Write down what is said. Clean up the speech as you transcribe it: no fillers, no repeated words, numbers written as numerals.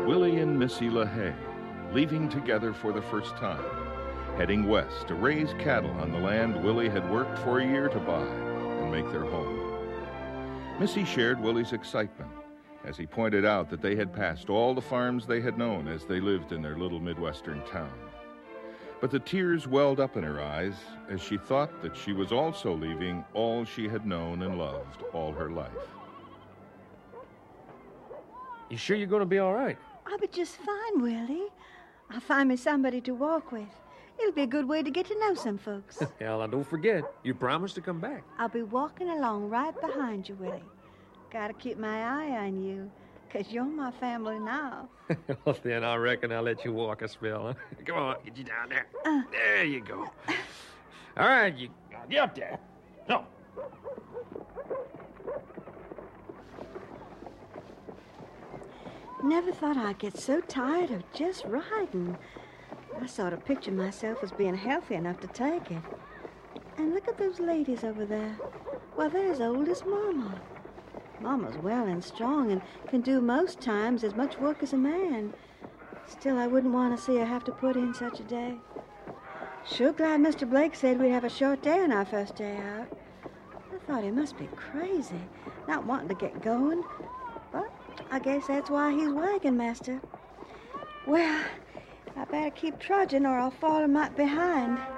Willie and Missy LaHaye, leaving together for the first time, heading west to raise cattle on the land Willie had worked for a year to buy and make their home. Missy shared Willie's excitement as he pointed out that they had passed all the farms they had known as they lived in their little Midwestern town. But the tears welled up in her eyes as she thought that she was also leaving all she had known and loved all her life. You sure you're going to be all right? I'll be just fine, Willie. I'll find me somebody to walk with. It'll be a good way to get to know some folks. Well, now don't forget, you promised to come back. I'll be walking along right behind you, Willie. Gotta keep my eye on you, 'cause you're my family now. Well, then I reckon I'll let you walk a spell. Huh? Come on, get you down there. There you go. All right, you get up there. No. Never thought I'd get so tired of just riding. I sort of pictured myself as being healthy enough to take it. And look at those ladies over there. Well, they're as old as Mama. Mama's well and strong and can do most times as much work as a man. Still, I wouldn't want to see her have to put in such a day. Sure glad Mr. Blake said we'd have a short day on our first day out. I thought he must be crazy, not wanting to get going. But I guess that's why he's wagon master. Well, I better keep trudging or I'll fall a mite behind.